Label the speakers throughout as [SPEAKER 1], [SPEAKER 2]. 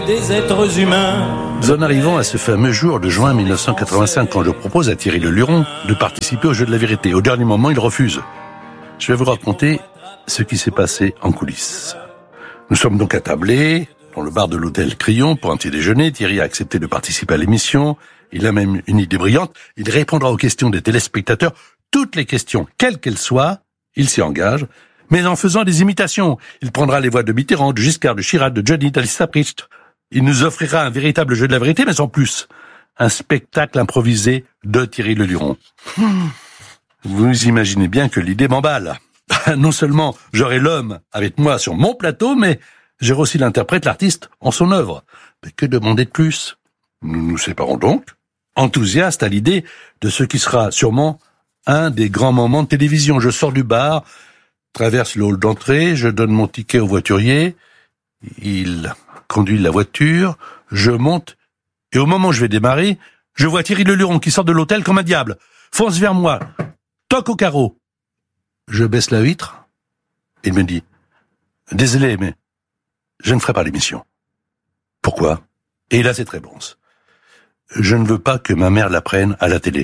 [SPEAKER 1] Des êtres humains.
[SPEAKER 2] Nous en arrivons à ce fameux jour de juin 1985 quand je propose à Thierry Leluron de participer au jeu de la vérité. Au dernier moment, il refuse. Je vais vous raconter ce qui s'est passé en coulisses. Nous sommes donc attablés dans le bar de l'hôtel Crillon pour un petit déjeuner. Thierry a accepté de participer à l'émission. Il a même une idée brillante. Il répondra aux questions des téléspectateurs. Toutes les questions, quelles qu'elles soient, il s'y engage. Mais en faisant des imitations. Il prendra les voix de Mitterrand, de Giscard, de Chirac, de Johnny, d'Alice Priest. Il nous offrira un véritable jeu de la vérité, mais en plus, un spectacle improvisé de Thierry Leluron. Vous imaginez bien que l'idée m'emballe. Non seulement j'aurai l'homme avec moi sur mon plateau, mais j'aurai aussi l'interprète, l'artiste, en son œuvre. Mais que demander de plus? Nous nous séparons donc, enthousiastes à l'idée de ce qui sera sûrement un des grands moments de télévision. Je sors du bar, traverse le hall d'entrée, je donne mon ticket au voiturier, il conduit la voiture, je monte, et au moment où je vais démarrer, je vois Thierry Leluron qui sort de l'hôtel comme un diable, fonce vers moi, toque au carreau. Je baisse la vitre, il me dit « Désolé, mais je ne ferai pas l'émission. » Pourquoi? Et il a cette réponse. « Je ne veux pas que ma mère l'apprenne à la télé. »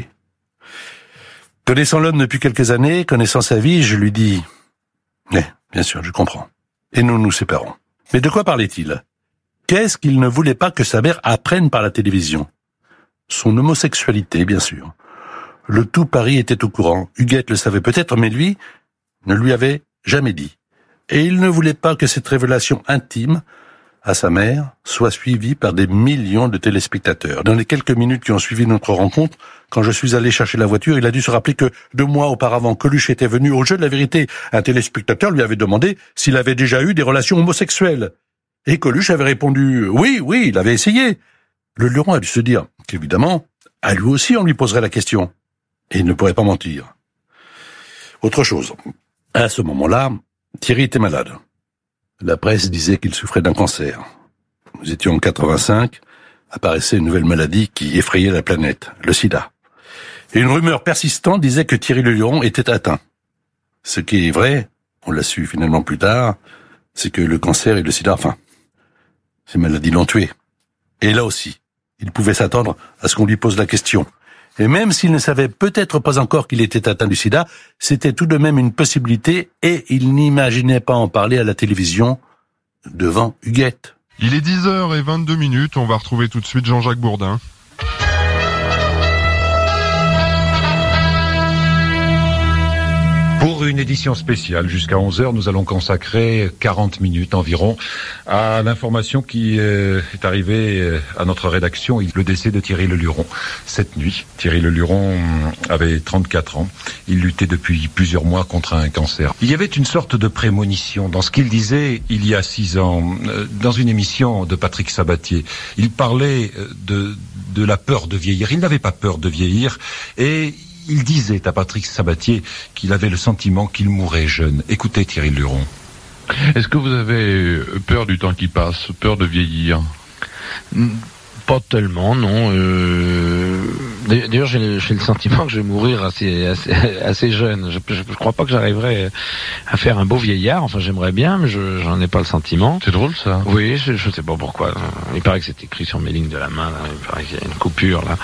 [SPEAKER 2] Connaissant l'homme depuis quelques années, connaissant sa vie, je lui dis « Mais, bien sûr, je comprends. » Et nous nous séparons. Mais de quoi parlait-il? Qu'est-ce qu'il ne voulait pas que sa mère apprenne par la télévision? Son homosexualité, bien sûr. Le tout Paris était au courant. Huguette le savait peut-être, mais lui ne lui avait jamais dit. Et il ne voulait pas que cette révélation intime à sa mère soit suivie par des millions de téléspectateurs. Dans les quelques minutes qui ont suivi notre rencontre, quand je suis allé chercher la voiture, il a dû se rappeler que 2 mois auparavant, Coluche était venu au jeu de la vérité. Un téléspectateur lui avait demandé s'il avait déjà eu des relations homosexuelles. Et Coluche avait répondu « Oui, il avait essayé ». Leluron a dû se dire qu'évidemment, à lui aussi on lui poserait la question. Et il ne pourrait pas mentir. Autre chose. À ce moment-là, Thierry était malade. La presse disait qu'il souffrait d'un cancer. Nous étions en 85, apparaissait une nouvelle maladie qui effrayait la planète, le sida. Et une rumeur persistante disait que Thierry Leluron était atteint. Ce qui est vrai, on l'a su finalement plus tard, c'est que le cancer et le sida, ces maladies l'ont tué. Et là aussi, il pouvait s'attendre à ce qu'on lui pose la question. Et même s'il ne savait peut-être pas encore qu'il était atteint du sida, c'était tout de même une possibilité et il n'imaginait pas en parler à la télévision devant Huguette.
[SPEAKER 3] Il est 10h22, on va retrouver tout de suite Jean-Jacques Bourdin.
[SPEAKER 4] Pour une édition spéciale, jusqu'à 11h, nous allons consacrer 40 minutes environ à l'information qui est arrivée à notre rédaction, le décès de Thierry Leluron. Cette nuit, Thierry Leluron avait 34 ans. Il luttait depuis plusieurs mois contre un cancer. Il y avait une sorte de prémonition dans ce qu'il disait il y a 6 ans, dans une émission de Patrick Sabatier. Il parlait de la peur de vieillir. Il n'avait pas peur de vieillir et il disait à Patrick Sabatier qu'il avait le sentiment qu'il mourrait jeune. Écoutez Thierry Leluron.
[SPEAKER 3] Est-ce que vous avez peur du temps qui passe, peur de vieillir?
[SPEAKER 5] Pas tellement, non. D'ailleurs, j'ai le sentiment que je vais mourir assez jeune. Je crois pas que j'arriverai à faire un beau vieillard. Enfin, j'aimerais bien, mais j'en ai pas le sentiment.
[SPEAKER 3] C'est drôle, ça.
[SPEAKER 5] Oui, je sais pas pourquoi. Il paraît que c'est écrit sur mes lignes de la main. Là. Il paraît qu'il y a une coupure, là.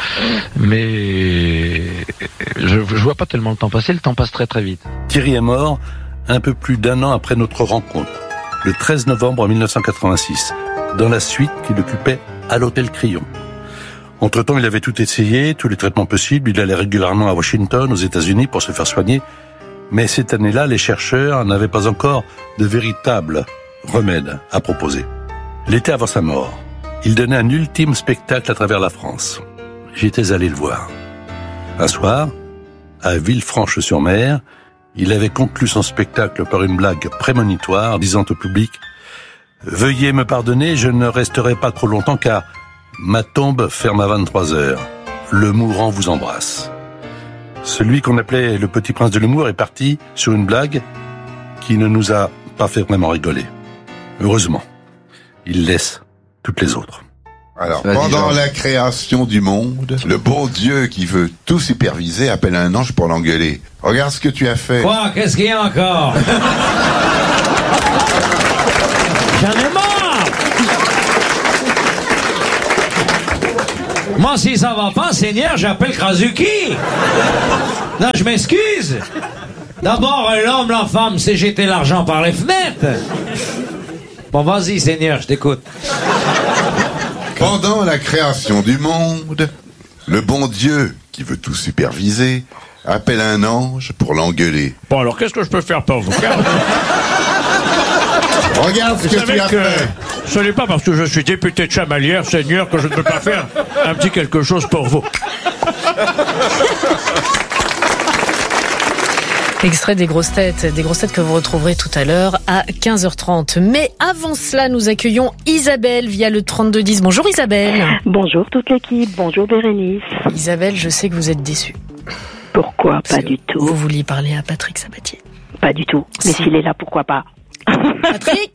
[SPEAKER 5] Mais je vois pas tellement le temps passer. Le temps passe très, très vite.
[SPEAKER 2] Thierry est mort un peu plus d'1 an après notre rencontre, le 13 novembre 1986, dans la suite qu'il occupait à l'hôtel Crillon. Entre-temps, il avait tout essayé, tous les traitements possibles. Il allait régulièrement à Washington, aux États-Unis, pour se faire soigner. Mais cette année-là, les chercheurs n'avaient pas encore de véritable remède à proposer. L'été avant sa mort, il donnait un ultime spectacle à travers la France. J'étais allé le voir. Un soir, à Villefranche-sur-Mer, il avait conclu son spectacle par une blague prémonitoire, disant au public « Veuillez me pardonner, je ne resterai pas trop longtemps car ma tombe ferme à 23h. Le mourant vous embrasse. » Celui qu'on appelait le petit prince de l'humour est parti sur une blague qui ne nous a pas fait vraiment rigoler. Heureusement, il laisse toutes les autres.
[SPEAKER 6] Alors, pendant la création du monde, le bon Dieu qui veut tout superviser appelle un ange pour l'engueuler. Regarde ce que tu as fait.
[SPEAKER 1] Quoi? Qu'est-ce qu'il y a encore? J'en ai marre! Moi, si ça va pas, Seigneur, j'appelle Krasuki. Non, je m'excuse. D'abord, l'homme, la femme, c'est jeter l'argent par les fenêtres. Bon, vas-y, Seigneur, je t'écoute.
[SPEAKER 6] Pendant la création du monde, le bon Dieu, qui veut tout superviser, appelle un ange pour l'engueuler.
[SPEAKER 1] Bon, alors, qu'est-ce que je peux faire pour vous?
[SPEAKER 6] Regarde ce que tu as fait.
[SPEAKER 1] Ce n'est pas parce que je suis député de Chamalières, Seigneur, que je ne peux pas faire un petit quelque chose pour vous.
[SPEAKER 7] Extrait des grosses têtes que vous retrouverez tout à l'heure à 15h30. Mais avant cela, nous accueillons Isabelle via le 3210. Bonjour Isabelle.
[SPEAKER 8] Bonjour toute l'équipe, bonjour Bérénice.
[SPEAKER 7] Isabelle, je sais que vous êtes déçue.
[SPEAKER 8] Pourquoi pas du tout?
[SPEAKER 7] Vous vouliez parler à Patrick Sabatier.
[SPEAKER 8] Pas du tout, mais s'il est là, pourquoi pas?
[SPEAKER 7] Patrick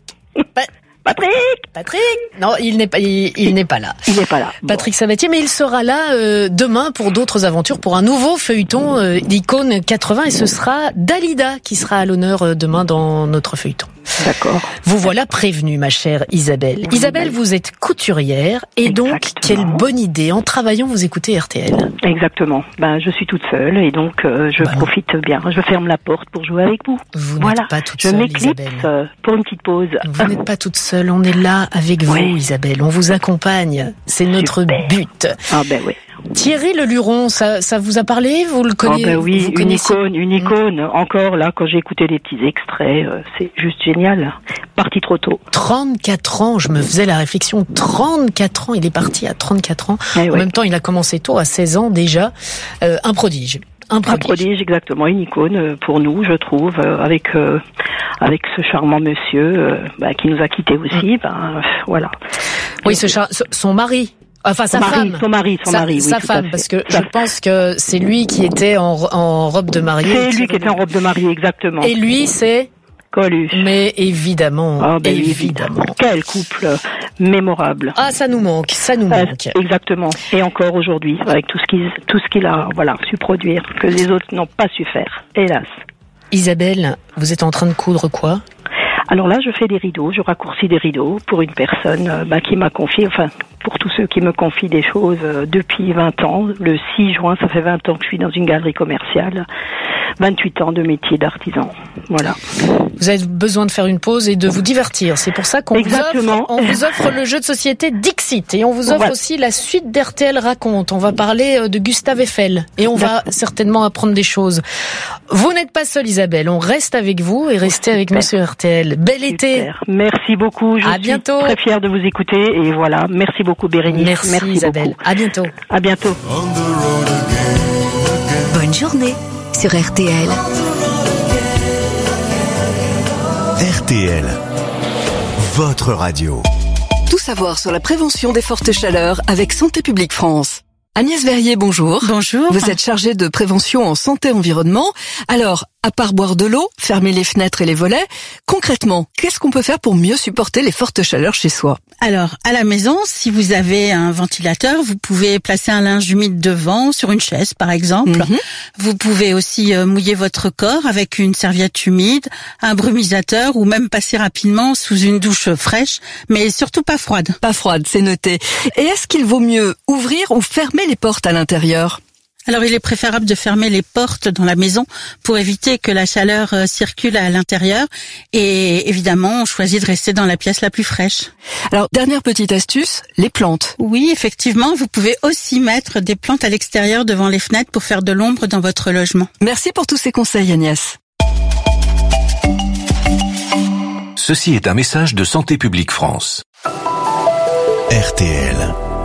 [SPEAKER 7] Patrick Non, il n'est pas là.
[SPEAKER 8] Il n'est pas là.
[SPEAKER 7] Patrick Sabatier, mais il sera là demain pour d'autres aventures, pour un nouveau feuilleton d'Icône 80, et ce sera Dalida qui sera à l'honneur demain dans notre feuilleton.
[SPEAKER 8] D'accord.
[SPEAKER 7] Vous voilà prévenue, ma chère Isabelle. Isabelle, vous êtes couturière, et donc, quelle bonne idée. En travaillant, vous écoutez RTL.
[SPEAKER 8] Exactement. Je suis toute seule, et donc je profite bien. Je ferme la porte pour jouer avec vous.
[SPEAKER 7] Vous n'êtes pas toute seule,
[SPEAKER 8] je m'éclipse
[SPEAKER 7] Isabelle.
[SPEAKER 8] Pour une petite pause.
[SPEAKER 7] Vous n'êtes pas toute seule, on est là avec vous, Isabelle. On vous accompagne. C'est notre but.
[SPEAKER 8] Ah ben oui.
[SPEAKER 7] Thierry Le Luron, ça vous a parlé? Vous le connaissez?
[SPEAKER 8] Oui, une icône. Encore là, quand j'ai écouté les petits extraits, c'est juste génial. Parti trop tôt.
[SPEAKER 7] 34 ans, je me faisais la réflexion. 34 ans, il est parti à 34 ans. En même temps, il a commencé tôt, à 16 ans déjà. Un prodige. Un
[SPEAKER 8] prodige, exactement. Une icône pour nous, je trouve, avec ce charmant monsieur qui nous a quittés aussi. Voilà.
[SPEAKER 7] Oui, son mari. Enfin, sa femme.
[SPEAKER 8] Son mari, oui.
[SPEAKER 7] Sa femme, parce que je pense que c'est lui qui était en robe de mariée.
[SPEAKER 8] C'est lui qui était en robe de mariée, exactement.
[SPEAKER 7] Et lui, c'est
[SPEAKER 8] Coluche.
[SPEAKER 7] Mais évidemment, évidemment.
[SPEAKER 8] Quel couple mémorable.
[SPEAKER 7] Ah, ça nous manque.
[SPEAKER 8] Exactement. Et encore aujourd'hui, avec tout ce qu'il a, su produire, que les autres n'ont pas su faire. Hélas.
[SPEAKER 7] Isabelle, vous êtes en train de coudre quoi?
[SPEAKER 8] Alors là, je fais des rideaux, je raccourcis des rideaux pour une personne qui m'a confié, pour tous ceux qui me confient des choses depuis 20 ans. Le 6 juin, ça fait 20 ans que je suis dans une galerie commerciale. 28 ans de métier d'artisan. Voilà.
[SPEAKER 7] Vous avez besoin de faire une pause et de vous divertir. C'est pour ça qu'on vous offre le jeu de société Dixit. Et on vous offre aussi la suite d'RTL Raconte. On va parler de Gustave Eiffel. Et on va certainement apprendre des choses. Vous n'êtes pas seule, Isabelle. On reste avec vous et restez avec nous sur RTL. Bel été.
[SPEAKER 8] Merci beaucoup. Je suis très fière de vous écouter. Et voilà. Merci beaucoup, Bérénice.
[SPEAKER 7] Merci Isabelle.
[SPEAKER 8] Beaucoup.
[SPEAKER 7] À bientôt.
[SPEAKER 8] À bientôt.
[SPEAKER 9] Bonne journée sur RTL.
[SPEAKER 10] RTL, votre radio.
[SPEAKER 9] Tout savoir sur la prévention des fortes chaleurs avec Santé publique France. Agnès Verrier, bonjour.
[SPEAKER 11] Bonjour.
[SPEAKER 9] Vous êtes chargée de prévention en santé-environnement. Alors, à part boire de l'eau, fermer les fenêtres et les volets, concrètement, qu'est-ce qu'on peut faire pour mieux supporter les fortes chaleurs chez soi?
[SPEAKER 11] Alors, à la maison, si vous avez un ventilateur, vous pouvez placer un linge humide devant, sur une chaise par exemple. Vous pouvez aussi mouiller votre corps avec une serviette humide, un brumisateur ou même passer rapidement sous une douche fraîche, mais surtout pas froide.
[SPEAKER 9] Pas froide, c'est noté. Et est-ce qu'il vaut mieux ouvrir ou fermer les portes à l'intérieur?
[SPEAKER 11] Alors, il est préférable de fermer les portes dans la maison pour éviter que la chaleur circule à l'intérieur. Et évidemment, on choisit de rester dans la pièce la plus fraîche.
[SPEAKER 9] Alors, dernière petite astuce, les plantes.
[SPEAKER 11] Oui, effectivement, vous pouvez aussi mettre des plantes à l'extérieur devant les fenêtres pour faire de l'ombre dans votre logement.
[SPEAKER 9] Merci pour tous ces conseils, Agnès.
[SPEAKER 10] Ceci est un message de Santé publique France. RTL.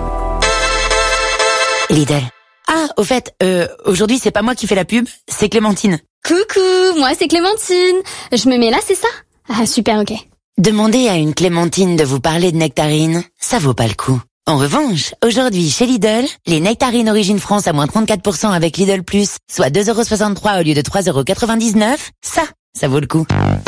[SPEAKER 12] Lidl. Ah, au fait, aujourd'hui c'est pas moi qui fais la pub, c'est Clémentine.
[SPEAKER 13] Coucou, moi c'est Clémentine. Je me mets là, c'est ça? Ah, super, ok.
[SPEAKER 12] Demandez à une Clémentine de vous parler de nectarines, ça vaut pas le coup. En revanche, aujourd'hui chez Lidl, les nectarines Origine France à moins 34% avec Lidl Plus, soit 2,63€ au lieu de 3,99€, ça vaut le coup.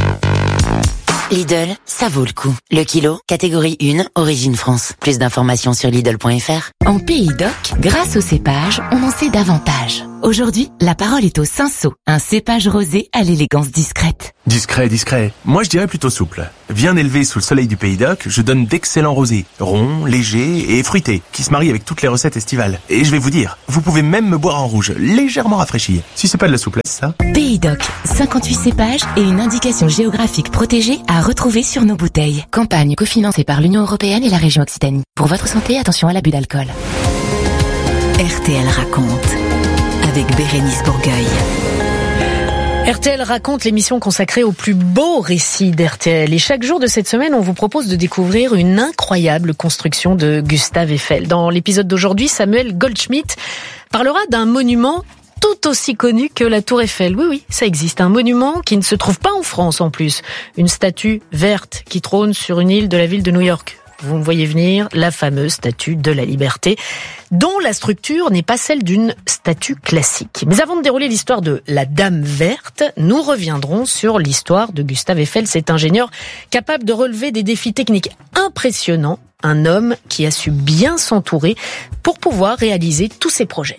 [SPEAKER 12] Lidl, ça vaut le coup. Le kilo, catégorie 1, Origine France. Plus d'informations sur Lidl.fr.
[SPEAKER 14] En Pays d'Oc, grâce au cépage, on en sait davantage. Aujourd'hui, la parole est au Cinsault, un cépage rosé à l'élégance discrète.
[SPEAKER 15] Discret. Moi, je dirais plutôt souple. Bien élevé sous le soleil du Pays d'Oc, je donne d'excellents rosés, ronds, légers et fruités, qui se marient avec toutes les recettes estivales. Et je vais vous dire, vous pouvez même me boire en rouge, légèrement rafraîchi. Si c'est pas de la souplesse, ça.
[SPEAKER 14] Pays d'Oc, 58 cépages et une indication géographique protégée à retrouver sur nos bouteilles. Campagne cofinancée par l'Union européenne et la région Occitanie. Pour votre santé, attention à l'abus d'alcool.
[SPEAKER 9] RTL raconte, avec Bérénice Bourgueil.
[SPEAKER 7] RTL raconte, l'émission consacrée aux plus beaux récits d'RTL. Et chaque jour de cette semaine, on vous propose de découvrir une incroyable construction de Gustave Eiffel. Dans l'épisode d'aujourd'hui, Samuel Goldschmidt parlera d'un monument tout aussi connu que la Tour Eiffel. Oui, ça existe. Un monument qui ne se trouve pas en France en plus. Une statue verte qui trône sur une île de la ville de New York. Vous me voyez venir, la fameuse statue de la Liberté, dont la structure n'est pas celle d'une statue classique. Mais avant de dérouler l'histoire de la Dame Verte, nous reviendrons sur l'histoire de Gustave Eiffel, cet ingénieur capable de relever des défis techniques impressionnants, un homme qui a su bien s'entourer pour pouvoir réaliser tous ses projets.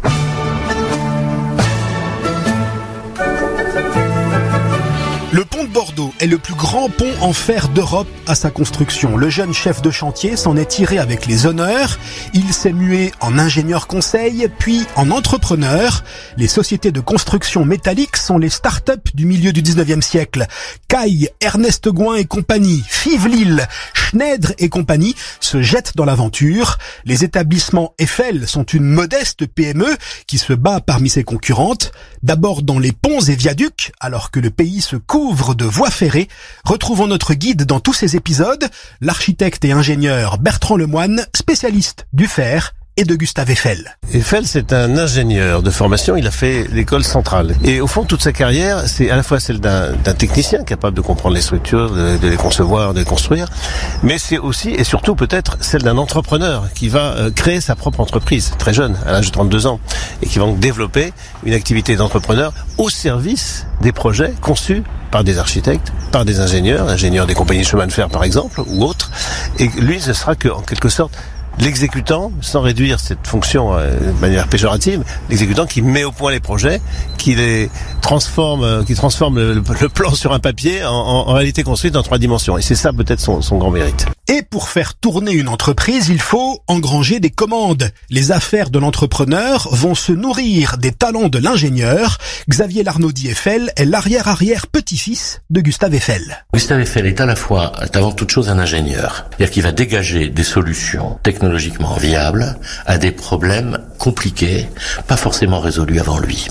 [SPEAKER 16] Le pont de Bordeaux est le plus grand pont en fer d'Europe à sa construction. Le jeune chef de chantier s'en est tiré avec les honneurs. Il s'est mué en ingénieur conseil, puis en entrepreneur. Les sociétés de construction métallique sont les start-up du milieu du 19e siècle. Caille, Ernest Gouin et compagnie, Fives-Lille, Schneider et compagnie se jettent dans l'aventure. Les établissements Eiffel sont une modeste PME qui se bat parmi ses concurrentes. D'abord dans les ponts et viaducs, alors que le pays se couvre de voies ferrées. Retrouvons notre guide dans tous ces épisodes, l'architecte et ingénieur Bertrand Lemoine, spécialiste du fer et de Gustave Eiffel.
[SPEAKER 17] Eiffel, c'est un ingénieur de formation, il a fait l'école centrale. Et au fond, toute sa carrière, c'est à la fois celle d'un technicien capable de comprendre les structures, de les concevoir, de les construire, mais c'est aussi et surtout peut-être celle d'un entrepreneur qui va créer sa propre entreprise, très jeune, à l'âge de 32 ans, et qui va donc développer une activité d'entrepreneur au service des projets conçus par des architectes, par des ingénieurs des compagnies de chemin de fer par exemple, ou autres. Et lui, ce sera que, en quelque sorte, l'exécutant, sans réduire cette fonction de manière péjorative, l'exécutant qui met au point les projets, qui les transforme, qui transforme le plan sur un papier en réalité construite en 3 dimensions. Et c'est ça peut-être son grand mérite.
[SPEAKER 16] Et pour faire tourner une entreprise, il faut engranger des commandes. Les affaires de l'entrepreneur vont se nourrir des talents de l'ingénieur. Xavier Larnaudy Eiffel est l'arrière-petit-fils de Gustave Eiffel.
[SPEAKER 18] Gustave Eiffel est avant toute chose un ingénieur. C'est-à-dire qu'il va dégager des solutions technologiquement viables à des problèmes compliqués, pas forcément résolus avant lui.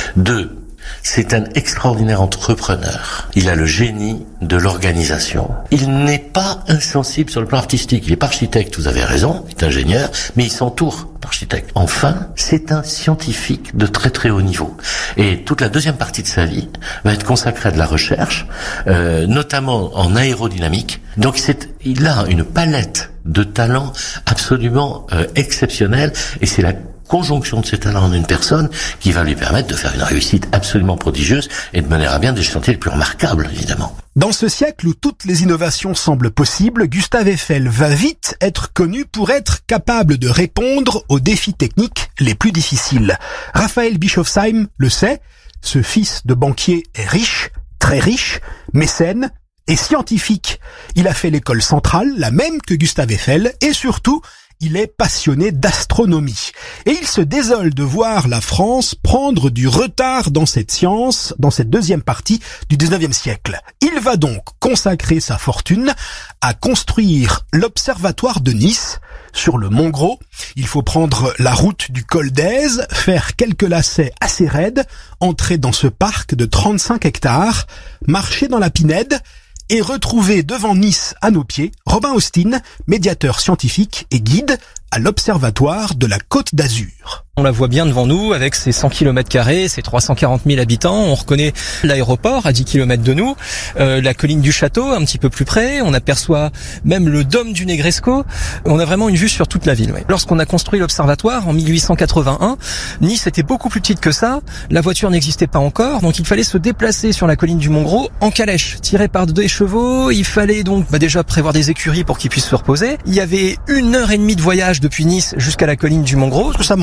[SPEAKER 18] 2. C'est un extraordinaire entrepreneur. Il a le génie de l'organisation. Il n'est pas insensible sur le plan artistique. Il est pas architecte, vous avez raison, il est ingénieur, mais il s'entoure d'architectes. Enfin, c'est un scientifique de très très haut niveau. Et toute la deuxième partie de sa vie va être consacrée à de la recherche, notamment en aérodynamique. Donc il a une palette de talents absolument exceptionnelle, et c'est la conjonction de ces talents en une personne qui va lui permettre de faire une réussite absolument prodigieuse et de mener à bien des chantiers les plus remarquables, évidemment.
[SPEAKER 16] Dans ce siècle où toutes les innovations semblent possibles, Gustave Eiffel va vite être connu pour être capable de répondre aux défis techniques les plus difficiles. Raphaël Bischofsheim le sait, ce fils de banquier est riche, très riche, mécène et scientifique. Il a fait l'école centrale, la même que Gustave Eiffel, et surtout, il est passionné d'astronomie. Et il se désole de voir la France prendre du retard dans cette science, dans cette deuxième partie du 19e siècle. Il va donc consacrer sa fortune à construire l'observatoire de Nice, sur le Mont Gros. Il faut prendre la route du col d'Aise, faire quelques lacets assez raides, entrer dans ce parc de 35 hectares, marcher dans la Pinède, et retrouver devant Nice à nos pieds Robin Austin, médiateur scientifique et guide à l'Observatoire de la Côte d'Azur.
[SPEAKER 19] On la voit bien devant nous avec ses 100 km², ses 340 000 habitants. On reconnaît l'aéroport à 10 km de nous, la colline du château un petit peu plus près. On aperçoit même le dôme du Negresco. On a vraiment une vue sur toute la ville. Ouais. Lorsqu'on a construit l'observatoire en 1881, Nice était beaucoup plus petite que ça. La voiture n'existait pas encore, donc il fallait se déplacer sur la colline du Mont Gros en calèche, tiré par 2 chevaux. Il fallait donc déjà prévoir des écuries pour qu'ils puissent se reposer. Il y avait 1 heure et demie de voyage depuis Nice jusqu'à la colline du Mont Gros.
[SPEAKER 16] Ça monte, hein.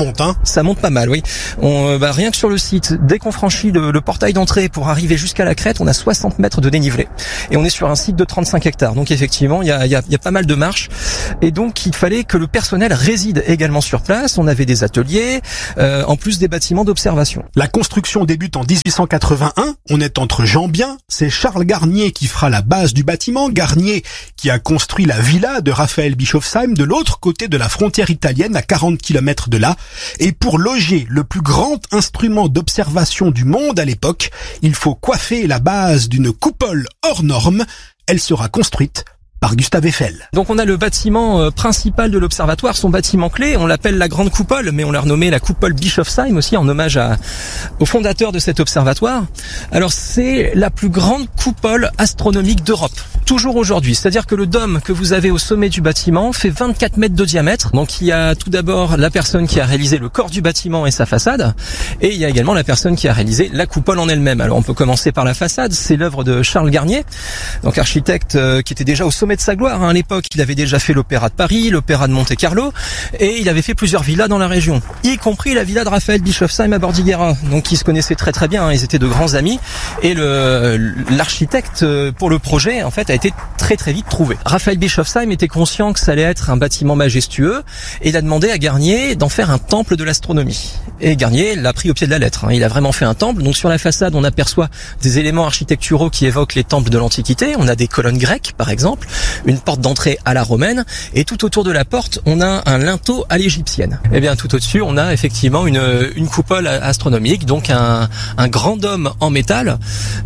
[SPEAKER 19] Ça monte pas mal, oui. Rien que sur le site, dès qu'on franchit le portail d'entrée pour arriver jusqu'à la crête, on a 60 mètres de dénivelé. Et on est sur un site de 35 hectares. Donc effectivement, il y a pas mal de marches. Et donc il fallait que le personnel réside également sur place. On avait des ateliers, en plus des bâtiments d'observation.
[SPEAKER 16] La construction débute en 1881. On est entre gens bien. C'est Charles Garnier qui fera la base du bâtiment. Garnier qui a construit la villa de Raphaël Bischofsheim de l'autre côté de la frontière italienne, à 40 km de là. Et pour loger le plus grand instrument d'observation du monde à l'époque, il faut coiffer la base d'une coupole hors norme. Elle sera construite par Gustave Eiffel.
[SPEAKER 19] Donc on a le bâtiment principal de l'observatoire, son bâtiment clé, on l'appelle la Grande Coupole, mais on l'a renommé la Coupole Bischofsheim aussi, en hommage au fondateur de cet observatoire. Alors c'est la plus grande coupole astronomique d'Europe, toujours aujourd'hui. C'est-à-dire que le dôme que vous avez au sommet du bâtiment fait 24 mètres de diamètre. Donc il y a tout d'abord la personne qui a réalisé le corps du bâtiment et sa façade, et il y a également la personne qui a réalisé la coupole en elle-même. Alors on peut commencer par la façade, c'est l'œuvre de Charles Garnier, donc architecte qui était déjà au sommet de sa gloire. À l'époque, il avait déjà fait l'Opéra de Paris, l'Opéra de Monte-Carlo, et il avait fait plusieurs villas dans la région, y compris la villa de Raphaël Bischofsheim à Bordighera. Donc ils se connaissaient très très bien, ils étaient de grands amis, et l'architecte pour le projet en fait a été très très vite trouvé. Raphaël Bischofsheim était conscient que ça allait être un bâtiment majestueux, et il a demandé à Garnier d'en faire un temple de l'astronomie. Et Garnier l'a pris au pied de la lettre. Il a vraiment fait un temple. Donc sur la façade, on aperçoit des éléments architecturaux qui évoquent les temples de l'Antiquité. On a des colonnes grecques, par exemple, une porte d'entrée à la romaine, et tout autour de la porte, on a un linteau à l'égyptienne. Et bien tout au-dessus, on a effectivement une coupole astronomique, donc un grand dôme en métal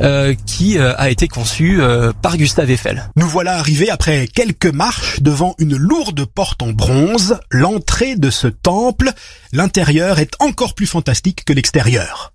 [SPEAKER 19] qui a été conçu par Gustave Eiffel.
[SPEAKER 16] Nous voilà arrivés après quelques marches devant une lourde porte en bronze, l'entrée de ce temple. L'intérieur est encore plus fantastique que l'extérieur.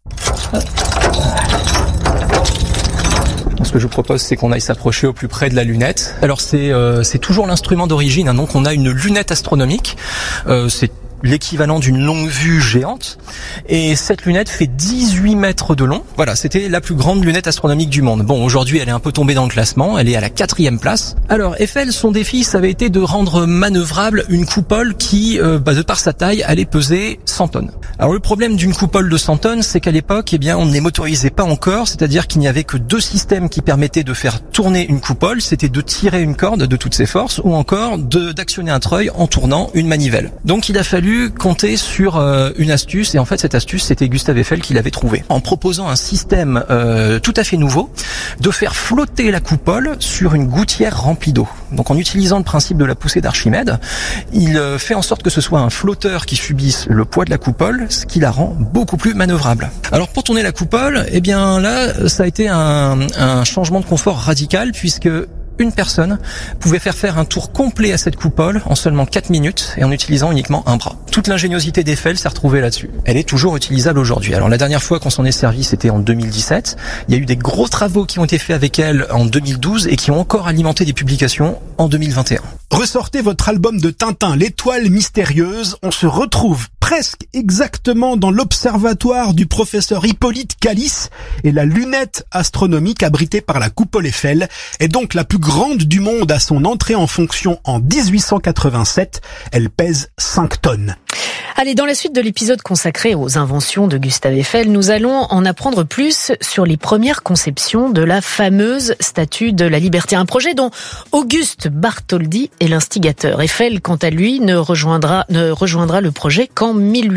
[SPEAKER 19] Ce que je vous propose, c'est qu'on aille s'approcher au plus près de la lunette. Alors c'est toujours l'instrument d'origine, hein, donc on a une lunette astronomique. C'est l'équivalent d'une longue vue géante, et cette lunette fait 18 mètres de long. Voilà, c'était la plus grande lunette astronomique du monde. Bon, aujourd'hui elle est un peu tombée dans le classement, elle est à la 4e place. Alors Eiffel, son défi, ça avait été de rendre manœuvrable une coupole qui, de par sa taille, allait peser 100 tonnes. Alors le problème d'une coupole de 100 tonnes, c'est qu'à l'époque, on ne les motorisait pas encore, c'est-à-dire qu'il n'y avait que 2 systèmes qui permettaient de faire tourner une coupole, c'était de tirer une corde de toutes ses forces, ou encore d'actionner un treuil en tournant une manivelle. Donc il a fallu compter sur une astuce, et en fait cette astuce c'était Gustave Eiffel qui l'avait trouvée, en proposant un système tout à fait nouveau de faire flotter la coupole sur une gouttière remplie d'eau. Donc en utilisant le principe de la poussée d'Archimède, il fait en sorte que ce soit un flotteur qui subisse le poids de la coupole, ce qui la rend beaucoup plus manœuvrable. Alors pour tourner la coupole, là ça a été un changement de confort radical, puisque une personne pouvait faire un tour complet à cette coupole en seulement 4 minutes et en utilisant uniquement un bras. Toute l'ingéniosité d'Eiffel s'est retrouvée là-dessus. Elle est toujours utilisable aujourd'hui. Alors la dernière fois qu'on s'en est servi, c'était en 2017. Il y a eu des gros travaux qui ont été faits avec elle en 2012 et qui ont encore alimenté des publications en 2021.
[SPEAKER 16] Ressortez votre album de Tintin, L'étoile mystérieuse. On se retrouve presque exactement dans l'observatoire du professeur Hippolyte Calice, et la lunette astronomique abritée par la coupole Eiffel est donc la plus grande du monde à son entrée en fonction en 1887. Elle pèse 5 tonnes.
[SPEAKER 7] Allez, dans la suite de l'épisode consacré aux inventions de Gustave Eiffel, nous allons en apprendre plus sur les premières conceptions de la fameuse Statue de la Liberté. Un projet dont Auguste Bartholdi est l'instigateur. Eiffel, quant à lui, ne rejoindra le projet qu'en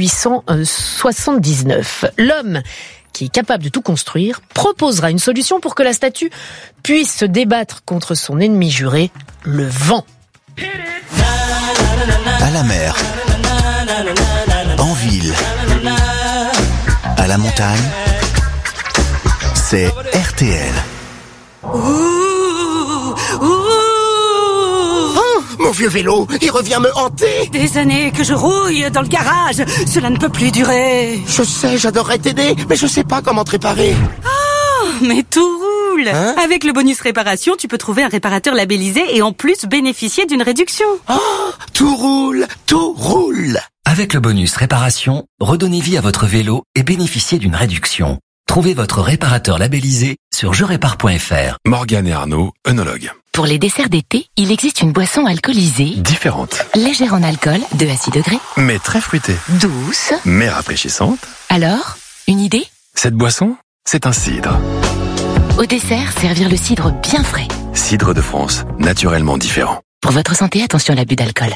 [SPEAKER 7] 1879. L'homme qui est capable de tout construire, proposera une solution pour que la statue puisse se débattre contre son ennemi juré, le vent.
[SPEAKER 20] À la mer, en ville, à la montagne, c'est RTL.
[SPEAKER 21] Mon vieux vélo, il revient me hanter.
[SPEAKER 22] Des années que je rouille dans le garage, cela ne peut plus durer.
[SPEAKER 21] Je sais, j'adorerais t'aider, mais je sais pas comment te réparer.
[SPEAKER 22] Oh, mais tout roule. Avec le bonus réparation, tu peux trouver un réparateur labellisé et en plus bénéficier d'une réduction.
[SPEAKER 21] Oh, tout roule, tout roule.
[SPEAKER 23] Avec le bonus réparation, redonnez vie à votre vélo et bénéficiez d'une réduction. Trouvez votre réparateur labellisé sur jerépare.fr.
[SPEAKER 24] Morgane et Arnaud, œnologues.
[SPEAKER 14] Pour les desserts d'été, il existe une boisson alcoolisée,
[SPEAKER 3] différente,
[SPEAKER 14] légère en alcool, de à 6 degrés,
[SPEAKER 3] mais très fruitée,
[SPEAKER 14] douce,
[SPEAKER 3] mais rafraîchissante.
[SPEAKER 14] Alors, une idée?
[SPEAKER 3] Cette boisson, c'est un cidre.
[SPEAKER 14] Au dessert, servir le cidre bien frais.
[SPEAKER 3] Cidre de France, naturellement différent.
[SPEAKER 14] Pour votre santé, attention à l'abus d'alcool.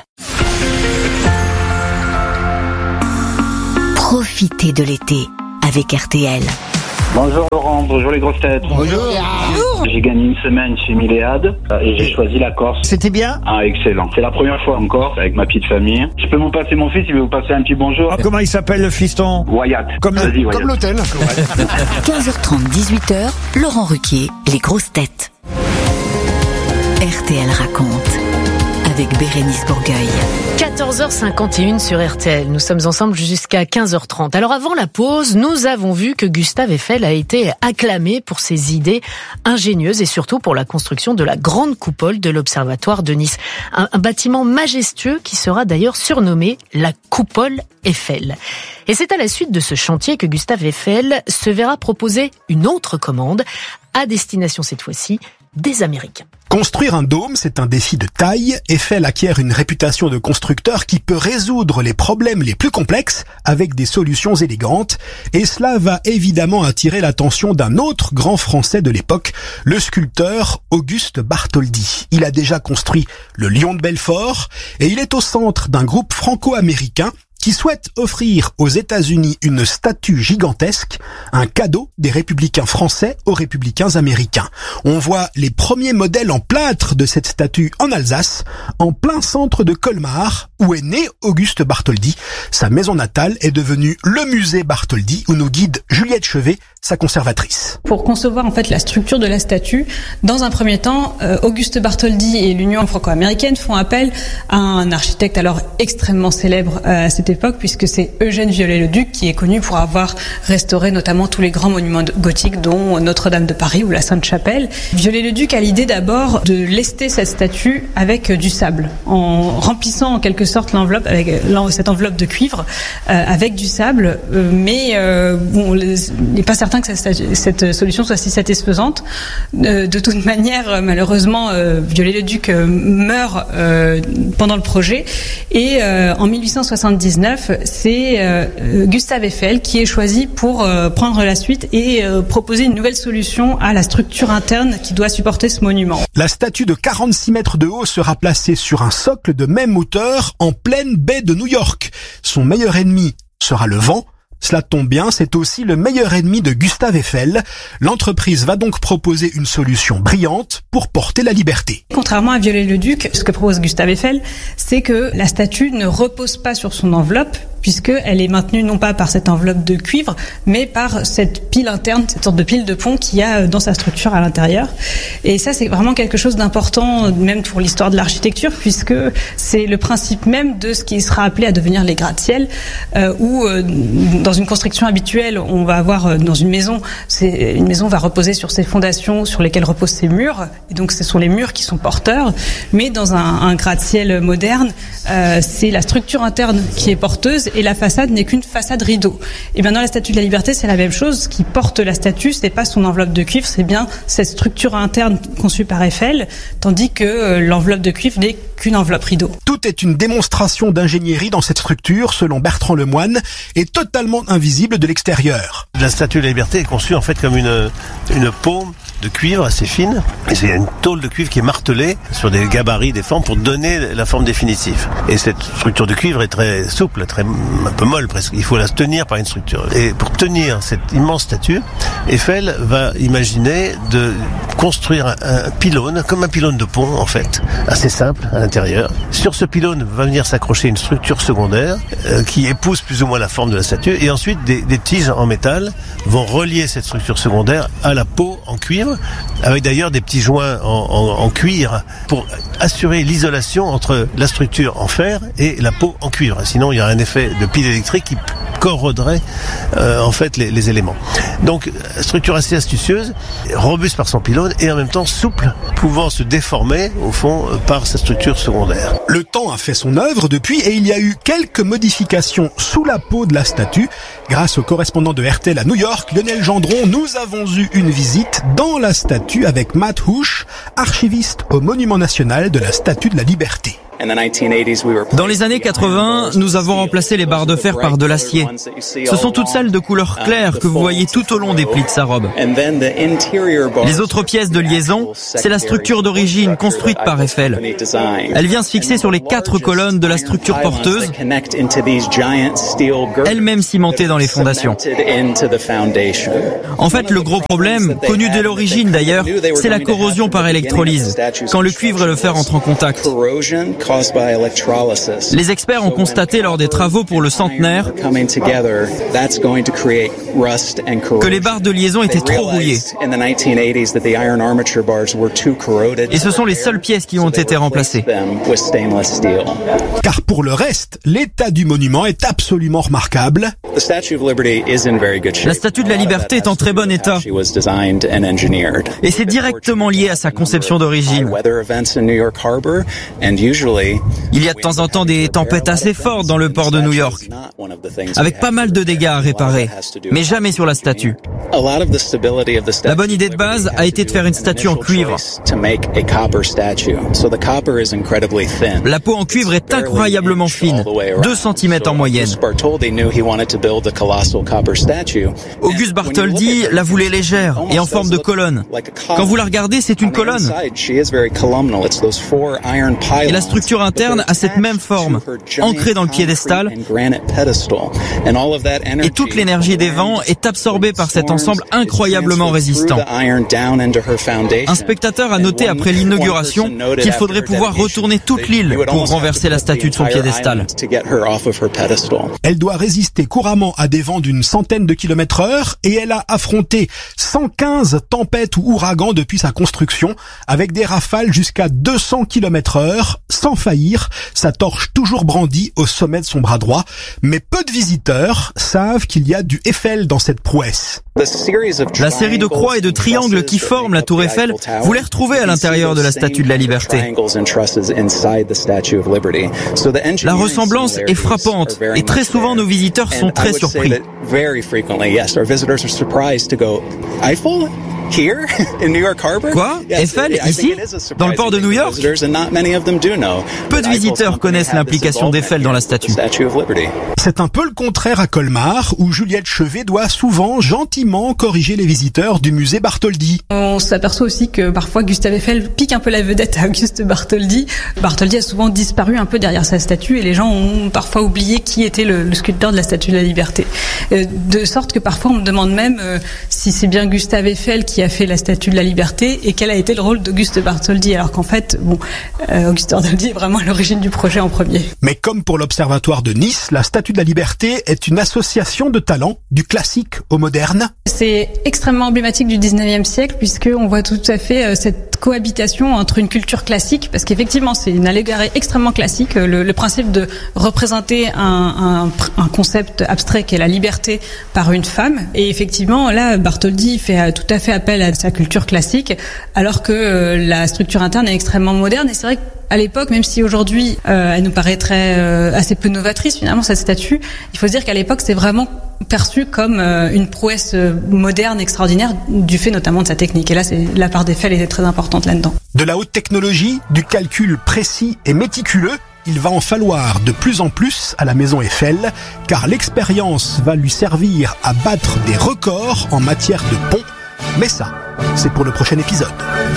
[SPEAKER 4] Profitez de l'été avec RTL.
[SPEAKER 5] Bonjour Laurent, bonjour les grosses têtes.
[SPEAKER 4] Bonjour.
[SPEAKER 5] J'ai gagné une semaine chez Milléade et j'ai choisi la Corse.
[SPEAKER 24] C'était bien?
[SPEAKER 5] Ah, excellent. C'est la première fois en Corse avec ma petite famille. Je peux vous passer mon fils, il veut vous passer un petit bonjour.
[SPEAKER 24] Ah, comment il s'appelle le fiston?
[SPEAKER 5] Wyatt.
[SPEAKER 24] Comme l'hôtel.
[SPEAKER 4] 15h30, 18h, Laurent Ruquier, les grosses têtes. RTL raconte avec Bérénice Bourgueil.
[SPEAKER 7] 14h51 sur RTL. Nous sommes ensemble jusqu'à 15h30. Alors avant la pause, nous avons vu que Gustave Eiffel a été acclamé pour ses idées ingénieuses et surtout pour la construction de la grande coupole de l'Observatoire de Nice. Un bâtiment majestueux qui sera d'ailleurs surnommé la coupole Eiffel. Et c'est à la suite de ce chantier que Gustave Eiffel se verra proposer une autre commande, à destination cette fois-ci des Américains.
[SPEAKER 16] Construire un dôme, c'est un défi de taille. Eiffel acquiert une réputation de constructeur qui peut résoudre les problèmes les plus complexes avec des solutions élégantes. Et cela va évidemment attirer l'attention d'un autre grand Français de l'époque, le sculpteur Auguste Bartholdi. Il a déjà construit le Lion de Belfort et il est au centre d'un groupe franco-américain qui souhaite offrir aux États-Unis une statue gigantesque, un cadeau des républicains français aux républicains américains. On voit les premiers modèles en plâtre de cette statue en Alsace, en plein centre de Colmar, où est né Auguste Bartholdi. Sa maison natale est devenue le musée Bartholdi, où nous guide Juliette Chevet, sa conservatrice.
[SPEAKER 25] Pour concevoir en fait la structure de la statue, dans un premier temps, Auguste Bartholdi et l'Union franco-américaine font appel à un architecte alors extrêmement célèbre à cette époque, puisque c'est Eugène Viollet-le-Duc qui est connu pour avoir restauré notamment tous les grands monuments gothiques, dont Notre-Dame de Paris ou la Sainte-Chapelle. Viollet-le-Duc a l'idée d'abord de lester cette statue avec du sable, en remplissant en quelque sorte l'enveloppe avec cette enveloppe de cuivre avec du sable, mais bon, il n'est pas certain que cette solution soit si satisfaisante. De toute manière, malheureusement, Viollet-le-Duc meurt pendant le projet et en 1879, c'est Gustave Eiffel qui est choisi pour prendre la suite et proposer une nouvelle solution à la structure interne qui doit supporter ce monument.
[SPEAKER 16] La statue de 46 mètres de haut sera placée sur un socle de même hauteur en pleine baie de New York. Son meilleur ennemi sera le vent. Cela tombe bien, c'est aussi le meilleur ennemi de Gustave Eiffel. L'entreprise va donc proposer une solution brillante pour porter la liberté.
[SPEAKER 25] Contrairement à Viollet-le-Duc, ce que propose Gustave Eiffel, c'est que la statue ne repose pas sur son enveloppe, puisqu'elle est maintenue non pas par cette enveloppe de cuivre, mais par cette pile interne, cette sorte de pile de pont qu'il y a dans sa structure à l'intérieur. Et ça, c'est vraiment quelque chose d'important, même pour l'histoire de l'architecture, puisque c'est le principe même de ce qui sera appelé à devenir les gratte-ciel, où dans une construction habituelle, on va avoir dans une maison va reposer sur ses fondations, sur lesquelles reposent ses murs, et donc ce sont les murs qui sont porteurs. Mais dans un gratte-ciel moderne, c'est la structure interne qui est porteuse, et la façade n'est qu'une façade rideau. Et bien dans la Statue de la Liberté, c'est la même chose. Ce qui porte la statue, c'est pas son enveloppe de cuivre, c'est bien cette structure interne conçue par Eiffel, tandis que l'enveloppe de cuivre n'est qu'une enveloppe rideau.
[SPEAKER 16] Tout est une démonstration d'ingénierie dans cette structure, selon Bertrand Lemoine, et totalement invisible de l'extérieur.
[SPEAKER 17] La Statue de la Liberté est conçue en fait comme une paume de cuivre assez fine, et c'est une tôle de cuivre qui est martelée sur des gabarits, des formes pour donner la forme définitive. Et cette structure de cuivre est très souple, un peu molle presque. Il faut la tenir par une structure. Et pour tenir cette immense statue, Eiffel va imaginer de construire un pylône, comme un pylône de pont en fait, assez simple à l'intérieur. Sur ce pylône va venir s'accrocher une structure secondaire qui épouse plus ou moins la forme de la statue, et ensuite des tiges en métal vont relier cette structure secondaire à la peau en cuivre, avec d'ailleurs des petits joints en cuir pour assurer l'isolation entre la structure en fer et la peau en cuivre. Sinon, il y a un effet de pile électrique qui corroderait en fait les éléments. Donc, structure assez astucieuse, robuste par son pylône. jaune et en même temps souple, pouvant se déformer au fond par sa structure secondaire.
[SPEAKER 16] Le temps a fait son œuvre depuis et il y a eu quelques modifications sous la peau de la statue. Grâce au correspondant de RTL à New York, Lionel Gendron, nous avons eu une visite dans la statue avec Matt Husch, archiviste au Monument national de la Statue de la Liberté.
[SPEAKER 1] Dans les années 80, nous avons remplacé les barres de fer par de l'acier. Ce sont toutes celles de couleur claire que vous voyez tout au long des plis de sa robe. Les autres pièces de liaison, c'est la structure d'origine construite par Eiffel. Elle vient se fixer sur les 4 colonnes de la structure porteuse, elle-même cimentée dans les fondations. En fait, le gros problème, connu dès l'origine d'ailleurs, c'est la corrosion par électrolyse, quand le cuivre et le fer entrent en contact. Les experts ont constaté lors des travaux pour le centenaire que les barres de liaison étaient trop rouillées. Et ce sont les seules pièces qui ont été remplacées.
[SPEAKER 16] Car pour le reste, l'état du monument est absolument remarquable.
[SPEAKER 1] La Statue de la Liberté est en très bon état. Et c'est directement lié à sa conception d'origine. Il y a de temps en temps des tempêtes assez fortes dans le port de New York, avec pas mal de dégâts à réparer, mais jamais sur la statue. La bonne idée de base a été de faire une statue en cuivre. La peau en cuivre est incroyablement fine, 2 cm en moyenne. Auguste Bartholdi la voulait légère et en forme de colonne. Quand vous la regardez, c'est une colonne. Et la structure interne a cette même forme, ancrée dans le piédestal. Et toute l'énergie des vents est absorbée par cet ensemble incroyablement résistant. Un spectateur a noté après l'inauguration qu'il faudrait pouvoir retourner toute l'île pour renverser la statue de son piédestal.
[SPEAKER 16] Elle doit résister couramment à des vents d'une centaine de km/h et elle a affronté 115 tempêtes ou ouragans depuis sa construction, avec des rafales jusqu'à 200 km/h, sans faillir, sa torche toujours brandie au sommet de son bras droit. Mais peu de visiteurs savent qu'il y a du Eiffel dans cette prouesse.
[SPEAKER 1] La série de croix et de triangles qui forment la tour Eiffel, vous les retrouvez à l'intérieur de la Statue de la Liberté. La ressemblance est frappante et très souvent nos visiteurs sont très surpris. Quoi? Eiffel, ici? Dans le port de New York? Peu de visiteurs connaissent l'implication d'Eiffel dans la statue.
[SPEAKER 16] C'est un peu le contraire à Colmar, où Juliette Chevet doit souvent gentiment corriger les visiteurs du musée Bartholdi.
[SPEAKER 25] On s'aperçoit aussi que parfois Gustave Eiffel pique un peu la vedette à Auguste Bartholdi. Bartholdi a souvent disparu un peu derrière sa statue et les gens ont parfois oublié qui était le sculpteur de la Statue de la Liberté. De sorte que parfois on me demande même si c'est bien Gustave Eiffel qui a fait la Statue de la Liberté et quel a été le rôle d'Auguste Bartholdi, alors qu'en fait, Auguste Bartholdi est vraiment à l'origine du projet en premier.
[SPEAKER 16] Mais comme pour l'Observatoire de Nice, la Statue de la Liberté est une association de talents, du classique au moderne.
[SPEAKER 25] C'est extrêmement emblématique du 19e siècle, puisqu'on voit tout à fait cette cohabitation entre une culture classique, parce qu'effectivement c'est une allégorie extrêmement classique, le principe de représenter un concept abstrait qui est la liberté par une femme, et effectivement là Bartholdi fait tout à fait appel à sa culture classique, alors que la structure interne est extrêmement moderne. Et c'est vrai qu'à l'époque, même si aujourd'hui elle nous paraîtrait assez peu novatrice finalement cette statue, il faut se dire qu'à l'époque c'est vraiment perçu comme une prouesse moderne extraordinaire, du fait notamment de sa technique. Et là, la part d'Eiffel était très importante là-dedans.
[SPEAKER 16] De la haute technologie, du calcul précis et méticuleux, il va en falloir de plus en plus à la maison Eiffel, car l'expérience va lui servir à battre des records en matière de pont. Mais ça, c'est pour le prochain épisode.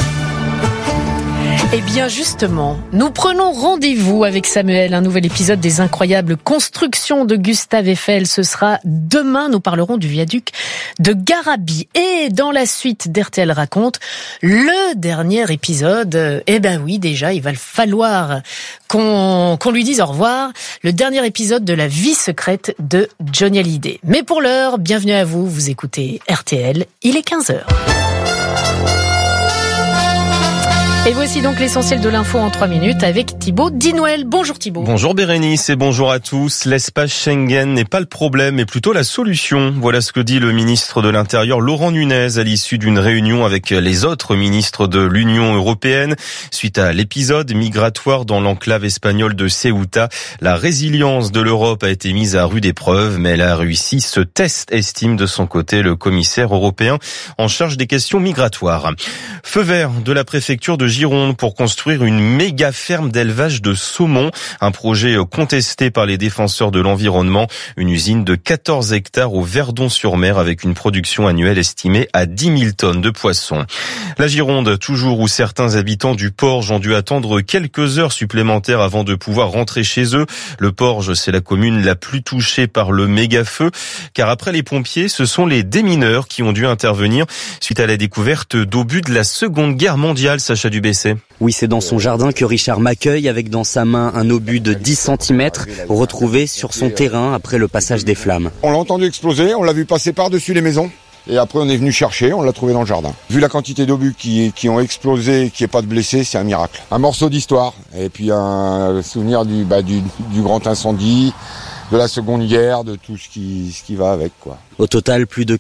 [SPEAKER 7] Eh bien justement, nous prenons rendez-vous avec Samuel, un nouvel épisode des incroyables constructions de Gustave Eiffel. Ce sera demain, nous parlerons du viaduc de Garabit. Et dans la suite d'RTL Raconte, le dernier épisode, déjà, il va falloir qu'on lui dise au revoir. Le dernier épisode de la vie secrète de Johnny Hallyday. Mais pour l'heure, bienvenue à vous, vous écoutez RTL, il est 15h. Et voici donc l'essentiel de l'info en 3 minutes avec Thibaut Dinouel. Bonjour Thibaut.
[SPEAKER 2] Bonjour Bérénice et bonjour à tous. L'espace Schengen n'est pas le problème, mais plutôt la solution. Voilà ce que dit le ministre de l'Intérieur Laurent Nunez à l'issue d'une réunion avec les autres ministres de l'Union européenne. Suite à l'épisode migratoire dans l'enclave espagnole de Ceuta, la résilience de l'Europe a été mise à rude épreuve, mais elle a réussi ce test, estime de son côté le commissaire européen en charge des questions migratoires. Feu vert de la préfecture de Gironde pour construire une méga ferme d'élevage de saumon, un projet contesté par les défenseurs de l'environnement, une usine de 14 hectares au Verdon-sur-Mer avec une production annuelle estimée à 10 000 tonnes de poissons. La Gironde, toujours où certains habitants du Porge ont dû attendre quelques heures supplémentaires avant de pouvoir rentrer chez eux. Le Porge, c'est la commune la plus touchée par le méga feu, car après les pompiers, ce sont les démineurs qui ont dû intervenir suite à la découverte d'obus de la Seconde Guerre mondiale, Sacha Dubessé.
[SPEAKER 6] Oui, c'est dans son jardin que Richard m'accueille avec dans sa main un obus de 10 cm retrouvé sur son terrain après le passage des flammes.
[SPEAKER 8] On l'a entendu exploser, on l'a vu passer par-dessus les maisons. Et après, on est venu chercher, on l'a trouvé dans le jardin. Vu la quantité d'obus qui ont explosé, qu'il n'y ait pas de blessés, c'est un miracle. Un morceau d'histoire, et puis un souvenir du grand incendie, de la Seconde Guerre, de tout ce qui va avec, quoi.
[SPEAKER 6] Au total, plus de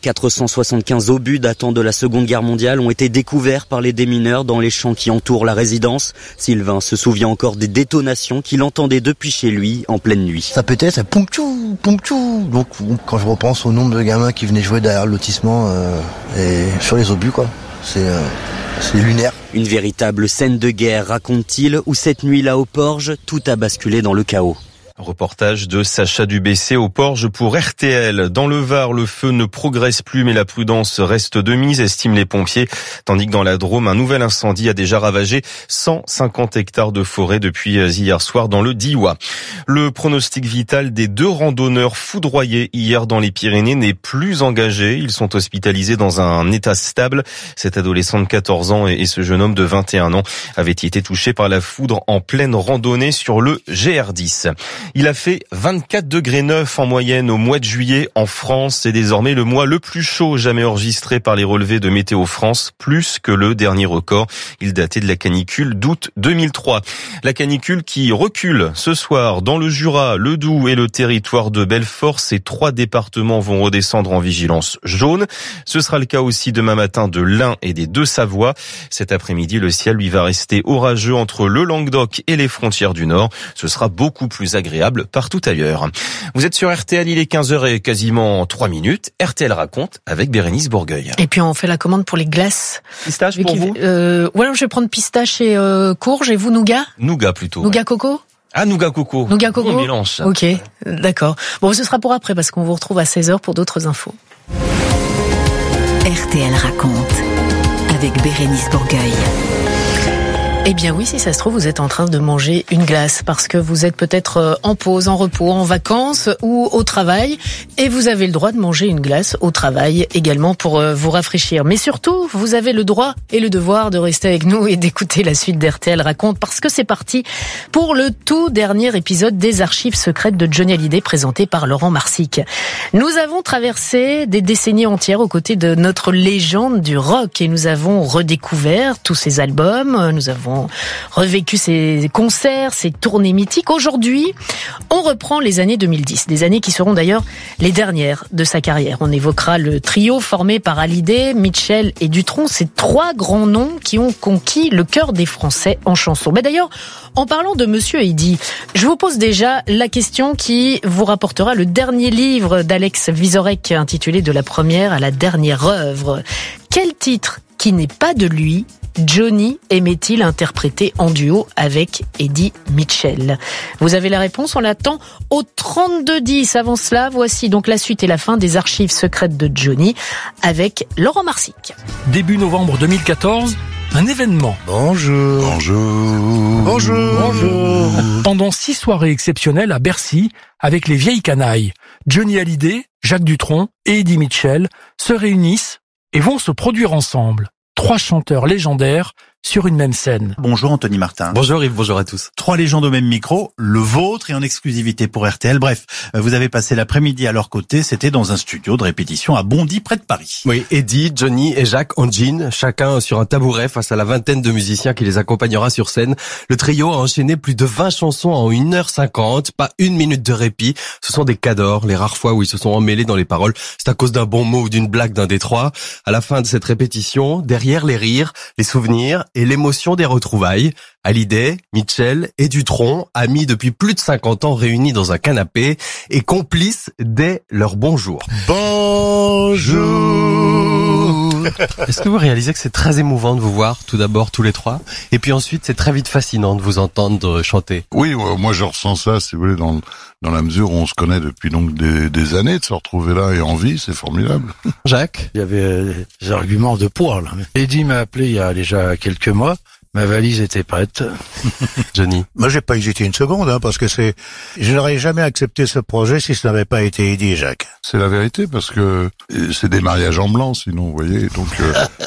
[SPEAKER 6] 475 obus datant de la Seconde Guerre mondiale ont été découverts par les démineurs dans les champs qui entourent la résidence. Sylvain se souvient encore des détonations qu'il entendait depuis chez lui en pleine nuit.
[SPEAKER 10] Ça pétait, ça poum-tchou, poum-tchou. Donc quand je repense au nombre de gamins qui venaient jouer derrière le lotissement et sur les obus, quoi, c'est lunaire.
[SPEAKER 6] Une véritable scène de guerre, raconte-t-il, où cette nuit-là au Porge, tout a basculé dans le chaos.
[SPEAKER 2] Reportage de Sacha Dubessé au Porge pour RTL. Dans le Var, le feu ne progresse plus, mais la prudence reste de mise, estiment les pompiers. Tandis que dans la Drôme, un nouvel incendie a déjà ravagé 150 hectares de forêt depuis hier soir dans le Diois. Le pronostic vital des 2 randonneurs foudroyés hier dans les Pyrénées n'est plus engagé. Ils sont hospitalisés dans un état stable. Cet adolescent de 14 ans et ce jeune homme de 21 ans avaient été touchés par la foudre en pleine randonnée sur le GR10. Il a fait 24 degrés 9 en moyenne au mois de juillet en France. C'est désormais le mois le plus chaud jamais enregistré par les relevés de Météo France, plus que le dernier record. Il datait de la canicule d'août 2003. La canicule qui recule ce soir dans le Jura, le Doubs et le territoire de Belfort. Ces 3 départements vont redescendre en vigilance jaune. Ce sera le cas aussi demain matin de l'Ain et des Deux-Savoies. Cet après-midi, le ciel lui va rester orageux entre le Languedoc et les frontières du Nord. Ce sera beaucoup plus agréable partout ailleurs. Vous êtes sur RTL, il est 15h et quasiment 3 minutes. RTL raconte avec Bérénice Bourgueil.
[SPEAKER 7] Et puis on fait la commande pour les glaces.
[SPEAKER 2] Pistache pour vous
[SPEAKER 7] Ouais, je vais prendre pistache et courge et vous nougat.
[SPEAKER 2] Nougat plutôt.
[SPEAKER 7] Nougat coco.
[SPEAKER 2] Ah, nougat coco.
[SPEAKER 7] Nougat coco.
[SPEAKER 2] On mélange ça.
[SPEAKER 7] Ok, d'accord. Bon, ce sera pour après parce qu'on vous retrouve à 16h pour d'autres infos.
[SPEAKER 4] RTL raconte avec Bérénice Bourgueil.
[SPEAKER 7] Eh bien oui, si ça se trouve, vous êtes en train de manger une glace parce que vous êtes peut-être en pause, en repos, en vacances ou au travail et vous avez le droit de manger une glace au travail également pour vous rafraîchir. Mais surtout, vous avez le droit et le devoir de rester avec nous et d'écouter la suite d'RTL Raconte parce que c'est parti pour le tout dernier épisode des archives secrètes de Johnny Hallyday présenté par Laurent Marsic. Nous avons traversé des décennies entières aux côtés de notre légende du rock et nous avons redécouvert tous ses albums, nous avons revécu ses concerts, ses tournées mythiques. Aujourd'hui, on reprend les années 2010, des années qui seront d'ailleurs les dernières de sa carrière. On évoquera le trio formé par Hallyday, Mitchell et Dutronc, ces 3 grands noms qui ont conquis le cœur des Français en chanson. Mais d'ailleurs, en parlant de Monsieur Eddy, je vous pose déjà la question qui vous rapportera le dernier livre d'Alex Vizorek intitulé De la première à la dernière œuvre. Quel titre qui n'est pas de lui Johnny aimait-il interpréter en duo avec Eddy Mitchell? Vous avez la réponse, on l'attend au 32-10. Avant cela, voici donc la suite et la fin des archives secrètes de Johnny avec Laurent Marsic.
[SPEAKER 11] Début novembre 2014, un événement.
[SPEAKER 10] Bonjour.
[SPEAKER 11] Bonjour.
[SPEAKER 10] Bonjour.
[SPEAKER 11] Bonjour. Pendant 6 soirées exceptionnelles à Bercy, avec les vieilles canailles, Johnny Hallyday, Jacques Dutronc et Eddy Mitchell se réunissent et vont se produire ensemble. 3 chanteurs légendaires sur une même scène.
[SPEAKER 9] Bonjour Anthony Martin.
[SPEAKER 12] Bonjour Yves, bonjour à tous.
[SPEAKER 9] 3 légendes au même micro, le vôtre et en exclusivité pour RTL. Bref, vous avez passé l'après-midi à leur côté, c'était dans un studio de répétition à Bondy, près de Paris.
[SPEAKER 12] Oui, Eddie, Johnny et Jacques en jean, chacun sur un tabouret face à la vingtaine de musiciens qui les accompagnera sur scène. Le trio a enchaîné plus de 20 chansons en 1h50, pas une minute de répit. Ce sont des cadors, les rares fois où ils se sont emmêlés dans les paroles. C'est à cause d'un bon mot ou d'une blague d'un des trois. À la fin de cette répétition, derrière les rires, les souvenirs et l'émotion des retrouvailles, Hallyday, Mitchell et Dutronc, amis depuis plus de 50 ans réunis dans un canapé et complices dès leur bonjour.
[SPEAKER 9] Bonjour.
[SPEAKER 12] Est-ce que vous réalisez que c'est très émouvant de vous voir, tout d'abord, tous les trois, et puis ensuite c'est très vite fascinant de vous entendre chanter?
[SPEAKER 13] Oui, moi je ressens ça, si vous voulez, dans la mesure où on se connaît depuis donc des années, de se retrouver là et en vie, c'est formidable.
[SPEAKER 12] Jacques?
[SPEAKER 10] Il y avait des arguments de poids, là. Eddie m'a appelé il y a déjà quelques mois. Ma valise était prête.
[SPEAKER 12] Johnny?
[SPEAKER 10] Moi, j'ai pas hésité une seconde, parce que je n'aurais jamais accepté ce projet si ce n'avait pas été Eddie et Jacques.
[SPEAKER 13] C'est la vérité, parce que c'est des mariages en blanc, sinon, vous voyez, donc...